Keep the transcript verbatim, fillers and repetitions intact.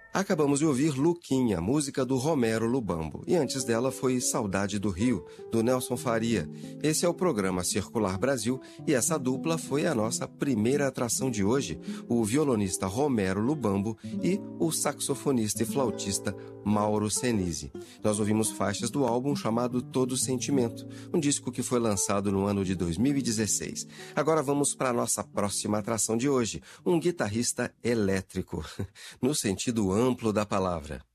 Acabamos de ouvir Luquinha, música do Romero Lubambo. E antes dela foi Saudade do Rio, do Nelson Faria. Esse é o programa Circular Brasil e essa dupla foi a nossa primeira atração de hoje, o violonista Romero Lubambo e o saxofonista e flautista Mauro Senise. Nós ouvimos faixas do álbum chamado Todo Sentimento, um disco que foi lançado no ano de dois mil e dezesseis. Agora vamos para a nossa próxima atração de hoje, um guitarrista elétrico, no sentido amplo da palavra.